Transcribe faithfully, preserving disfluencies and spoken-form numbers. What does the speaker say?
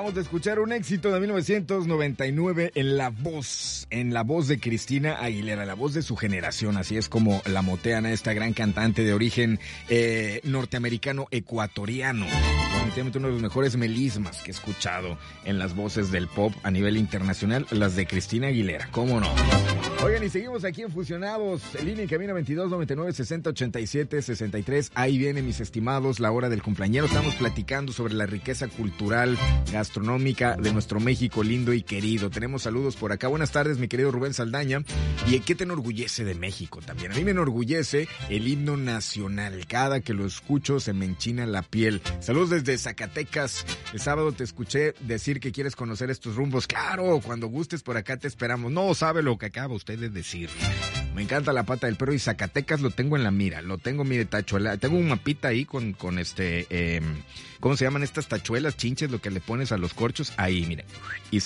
Acabamos de escuchar un éxito de mil novecientos noventa y nueve en la voz, en la voz de Cristina Aguilera, la voz de su generación, así es como la motean a esta gran cantante de origen eh, norteamericano ecuatoriano. Definitivamente uno de los mejores melismas que he escuchado en las voces del pop a nivel internacional, las de Cristina Aguilera, ¿cómo no? Oigan, y seguimos aquí en Fusionados, en línea en cabina veintidós noventa y nueve sesenta ochenta y siete sesenta y tres. Ahí viene, mis estimados, la hora del cumpleañero. Estamos platicando sobre la riqueza cultural, gastronómica de nuestro México lindo y querido. Tenemos saludos por acá. Buenas tardes, mi querido Rubén Saldaña. ¿Y qué te enorgullece de México también? A mí me enorgullece el himno nacional. Cada que lo escucho se me enchina la piel. Saludos desde Zacatecas. El sábado te escuché decir que quieres conocer estos rumbos. Claro, cuando gustes por acá te esperamos. No sabe lo que acaba usted de decir. Me encanta la pata del perro y Zacatecas lo tengo en la mira. Lo tengo, mire, tachuela. Tengo un mapita ahí con, con este... Eh, ¿cómo se llaman estas tachuelas, chinches, lo que le pones a los corchos? Ahí, mire. Y